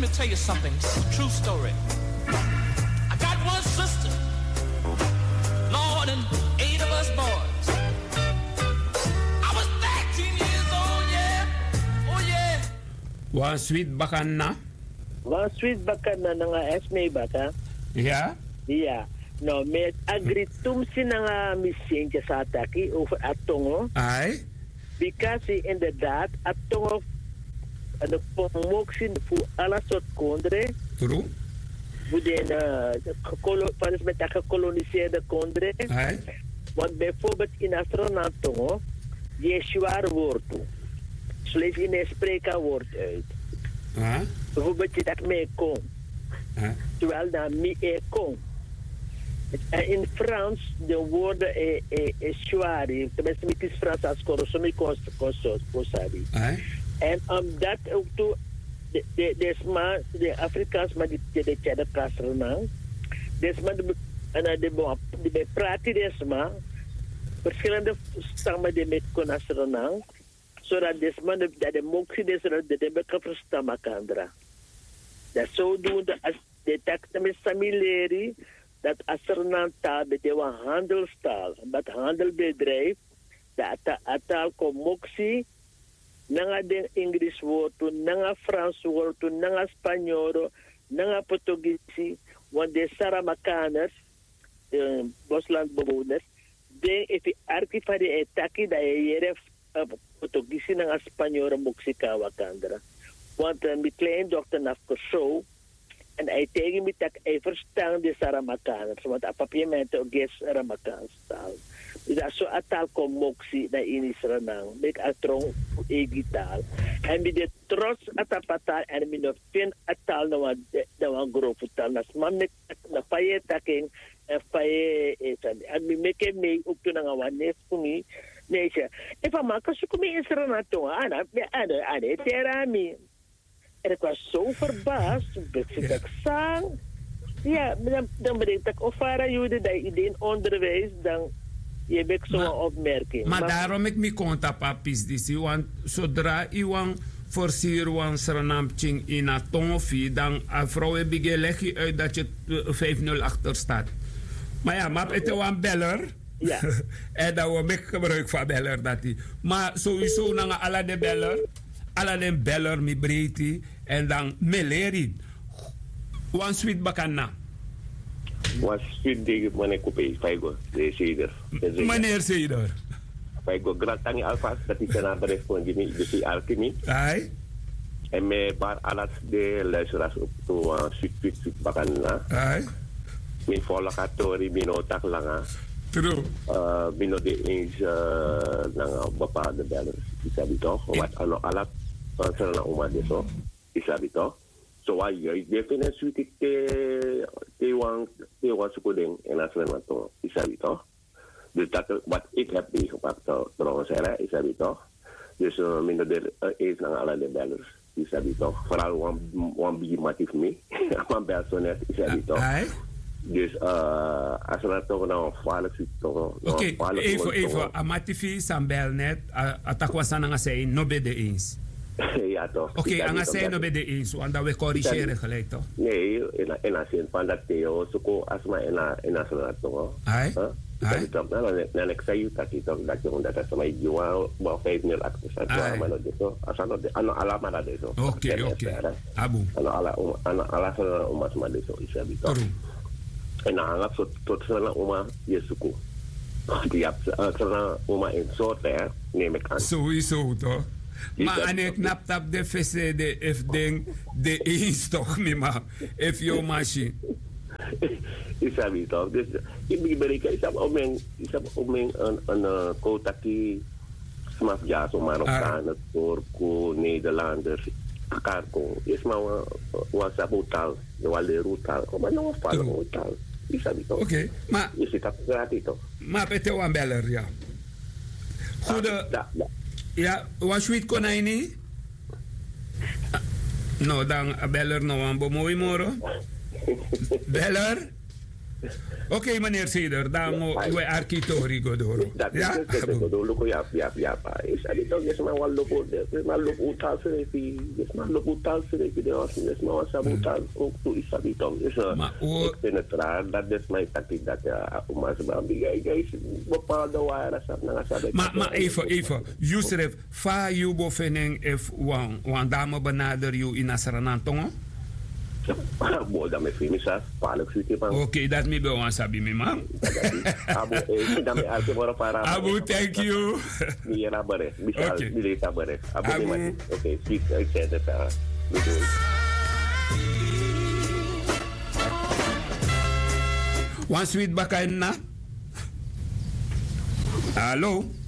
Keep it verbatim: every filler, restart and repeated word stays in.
me tell you something. It's a true story. I got one sister, Lord, and eight of us boys. I was thirteen years old, yeah. Oh, yeah. One sweet bakana. One sweet bakana na nga esme baka. Ja? Ja. No, met agritum sinanga misintje sa ataki over atongo. Ai. Because inderdaad atongo ano pomoksin voor alle soort kondre. True. Voor de uh, met de gekoloniseerde kondre. Ai. Want bijvoorbeeld in astronatongo, je zwaar woord toe. Slechts in een spreekwoord uit. Ah. Bijvoorbeeld je dat mee kon. Ah. Terwijl dan mi e kon. In Frans, de woorden is zwaar. Tenminste, het is Frans als korosomie kosabi. En omdat ook toe, de, de, de, sma, de Afrikaans, maar die de tjade kasrenang, de sma de, de, de, de praten de sma, verschillende stammen die met konasrenang, zodat de sma de, de moksi de zodat de debeke verstaan makandra. Dat zodoende als de takten met samileri, dat als er een taal bij de handelstaal, dat handelbedrijf, dat de taal komoksi, nanga de Engels woord, nanga Frans woord, nanga Spanjoro, nanga Portugisi, want de Saramakaners, de boslandbewoners, de if archiva de etaki dat je hier Portugisi nanga Spanjoro moksi kan wakandra. Want uh, mijn kleindochter naar show. En hij tegen me dat hij verstaan de Saramakaners. Want op papiamento ook is Saramakaans taal. Dus dat zo een taal komt moksi naar in Israël. Ik atrong egi taal. En met de trots at een taal en met de fin een taal naar een grote taal. Dat is maar met de paye taking en paye eten. En we maken mee ook toen aan een neef voor mij. Nee, ze. Even maken ze komen in Israël toe. Ana, ana, ana, terami. En ik was zo verbaasd. Ik dacht, sang. Ja, dan, dan bedenk ik, of waren jullie dat in onderwijs, dan heb ik zo'n opmerking. Maar, maar daarom ik me conta papis disi, want zodra iwan forsier wan sranamching in a tongofi, dan a vrouw bige leg je uit dat je vijf nul achter staat. Maar ja, maar het is een beller. Ja. En dan wil ik gebruik van beller dat die. Maar sowieso na alle de beller. Alla den beller mi breiti en dan meleri. One sweet bakana. One sweet dig mane kupe faigo de Seider. Meneer Seider. Faigo gratangi alfas dat is een andere respondi mi de si alchemy. Ai. En me bar alas de luisteraars op to sweet sweet sweet bakana. Ai. Mi volgatori mino tak langa. True. Uh, mino de eens uh, langa bepaalde bellers. Isabi toch? Wat ano alat van na uma de so. Isabi toch? So why you define suite te te wang te was koding en as na to. Isabi toch? Dus dat wat ik heb meegepakt trouwens hè. Isabi toch? Dus uh, minder de uh, eens na alle de bellers. Isabi toch? Vooral one one big motief me. One bel so net. Isabi toch? Dus uh, als er toch nou een gevaarlijk zit, toch Oké, even, even. Amatifi Sambel net, atakwasan nga say no be de eens. Ja, toch. Oké, okay, anga say no be de eens, want dat we corrigeren gelijk, toch? Nee, in een zin van dat Theo, zo als maar in een zin toch. Ai? Ai? Dan ik zei dat je toch dat je omdat dat mij jual wel vijf nul achter staat, maar dat is zo. Als dat ano ala maar dat is zo. Oké, oké. Abu. Ano ala ano ala sana umas maar dat zo is het toch. En dan hangt tot tot sana uma Jesuku. Die hebt sana uma in soort hè, neem ik aan. Sowieso toch. Maar en ik knap tap de visse de if ding de eens toch niet maar if your machine. Is dat niet toch? Dus ik ben ik heb ook mijn ik heb ook mijn een een kotaki smaf ja zo Marokkanen, Turko, Nederlanders, Karko. Is maar was dat taal, de walde taal, maar nog vallen taal. Is dat niet toch? Oké, maar je zit dat gratis toch? Maar het is een beller ja. Goede. Ja, was je het konijnie? No, dan beller no een mooi moro. Beller? Oké, okay, meneer Seder, dan moet we architori godoro. Dat is het, dat is godoro, ja, ja, ja, pa. Is dat niet ook, is maar wel lopen, is maar lopen uithalen, is maar lopen uithalen, is maar wat sabotage, ook toe is dat niet ook. Dus ik vind het raar, dat is mijn tactiek, dat ja, maar ze maar is bepaalde waarden, dat is Maar, maar even, even, Yusref, fa you bofening if wan, wan dame benader you in Asaranantongo? Oké, dat me be wan sabi me man. Abu, thank you. Oké. Abu. Oké, ik zeg het. One sweet bakain na. Hallo.